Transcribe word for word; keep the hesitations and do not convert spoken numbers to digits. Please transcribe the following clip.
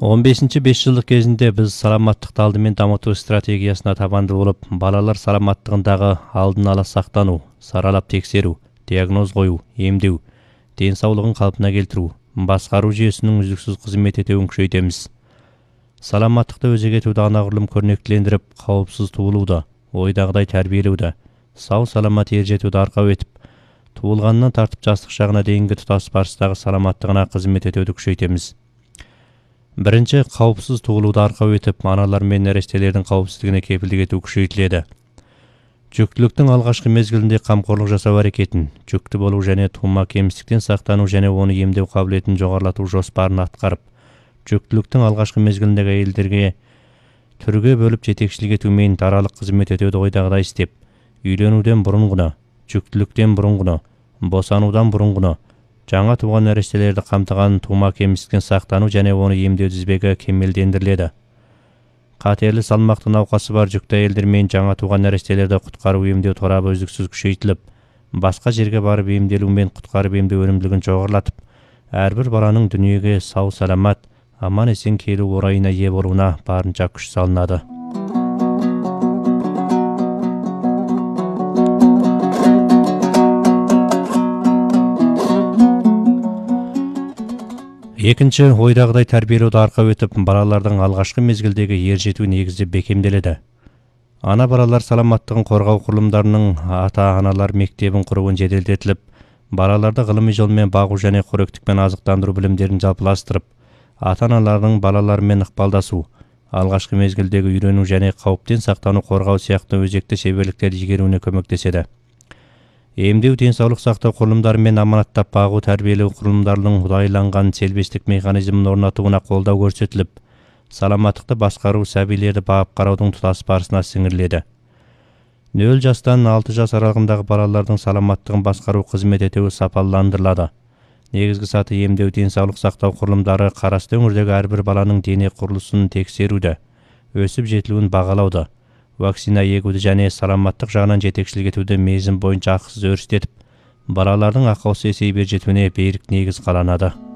он бешинчи беш жылдык кезинде биз саламаттыкты алдымен дамытуу стратегиясына табанды болуп, балалар саламаттыгындагы алдын ала сактануу, саралап текшерүү, диагноз коюу, эмдөө, ден соолугун калпына келтирүү, баскаруу жүйөсүнүн үздүксүз кызмет этүүн күчөйтөбүз. Саламаттыкты өзөк этүүдө анагүрүм көрнөктүүлөндүрүп, коопсуз туулууда, ойдагыдай тарбиялоодо, сау саламат эр жетүүдө аркау этип, туулганынан тартып жастык шагына дейинки тутас барыстагы саламаттыгына кызмет этүүдө күчөйтөбүз. Биринчи, коопсуз туулууда аркау этип, аналар менен нерестелердин коопсуздугуна кепилдик этүү күчөйтүлөдү. Жүктүүлүктүн алгачкы мезгилинде камкорлук жасоо аракетин, жүктүү болуу жана туума кемсиздиктен сактануу жана ону эмдөө кабылетин жогорулатуу жоспарын аткарып, жүктүүлүктүн алгачкы мезгилиндеги айылдерге түргө бөлүп жетекчилик этүү менен даралык кызмет этүүдө ойдагыдай иштеп, үйлөнүүдөн бурун гана, жүктүүлүктөн бурун гана, босануудан бурун гана, жаңа тууган нерестелерди камтыган туума кемсиздиктен сактануу жана ону эмдөө тизбеги кемелдендирилет. Катерлі салмақты науқасы бар жүкті әйелдер мен жаңа туған нәрестелерді құтқару емдеу торабы үздіксіз күшейтіліп, басқа жерге барып емделу мен құтқарып емдеу өнімділігін жоғарылатып, әрбір баланың дүниеге сау саламат, аман есен келу орайына ие болуына барынша күш салынады. Екінші, ойдағыдай тәрбиелеуді арқау етіп, балалардың алғашқы мезгілдегі ер жету негізі бекемделеді. Ана балалар саламаттығын қорғау құрылымдарының ата-аналар мектебін құруын жеделдетіліп, балаларды ғылыми жолмен бағу және қоректікпен азықтандыру білімдерін жалпыластырып, ата-аналардың балалармен ықпалдасу, алғашқы мезгілдегі үйрену және қауіптен сақтану қорғау сияқты өзекті шеберліктерді игеруіне көмектеседі. Емдеу денсаулық сақтау құрылымдары мен аманаттап бағу тәрбиелеу құрылымдарының ұдайыланған селбестік механизмін орнатуына қолдау көрсетіліп, саламаттықты басқару сәбилерді бағып қараудың тұтас барысына сіңіріледі. нөл жастан алты жас аралығындағы балалардың саламаттығын басқару қызмет етуі сапаландырылады. Негізгі саты емдеу денсаулық сақтау құрылымдары қарасты өңірдегі әрбір баланың дене құрылысын тексеруді, өсіп жетілуін бағалауды, вакцина егуді және саламаттық жағынан жетекшілік етуді мерзім бойынша ақысыз өрістетіп, балалардың ақаусы есейіп жетуіне берік негіз қаланады.